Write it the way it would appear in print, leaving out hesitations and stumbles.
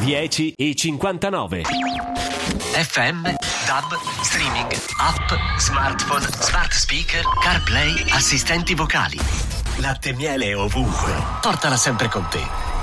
10:59. FM, DAB, streaming, app, smartphone, smart speaker, CarPlay, assistenti vocali. Latte e miele ovunque. Portala sempre con te.